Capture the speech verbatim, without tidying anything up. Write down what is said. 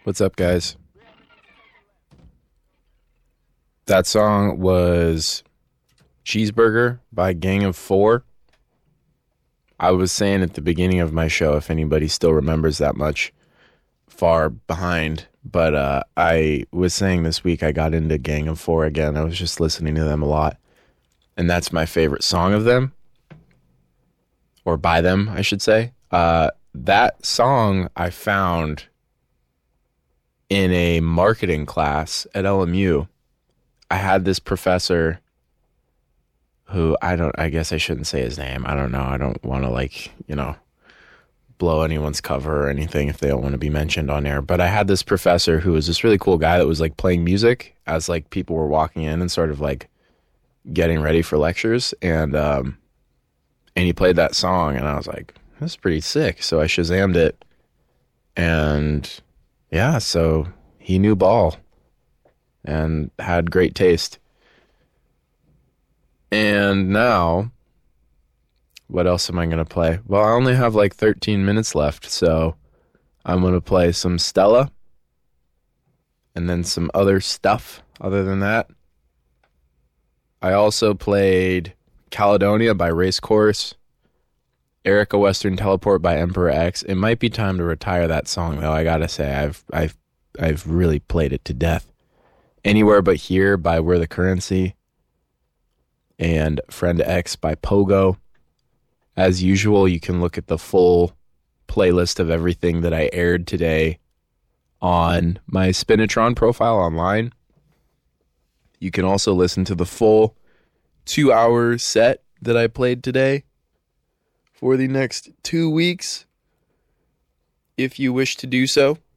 What's up, guys? That song was Cheeseburger by Gang of Four. I was saying at the beginning of my show, if anybody still remembers that much far behind, but uh, I was saying this week I got into Gang of Four again. I was just listening to them a lot, and that's my favorite song of them, or by them, I should say. Uh, that song I found in a marketing class at L M U. I had this professor who I don't, I guess I shouldn't say his name. I don't know. I don't want to like, you know, blow anyone's cover or anything if they don't want to be mentioned on air. But I had this professor who was this really cool guy that was like playing music as like people were walking in and sort of like getting ready for lectures. And, um, and he played that song and I was like, that's pretty sick. So I Shazammed it. And yeah, so he knew ball and had great taste. And now, what else am I going to play? Well, I only have like thirteen minutes left, so I'm going to play some Stella and then some other stuff other than that. I also played Caledonia by Racecourse, Erica Western Teleport by Emperor X. It might be time to retire that song, though. I got to say, I've I've I've really played it to death. Anywhere But Here by We're the Currency, and Friend X by Pogo. As usual, you can look at the full playlist of everything that I aired today on my Spinatron profile online. You can also listen to the full two-hour set that I played today for the next two weeks, if you wish to do so.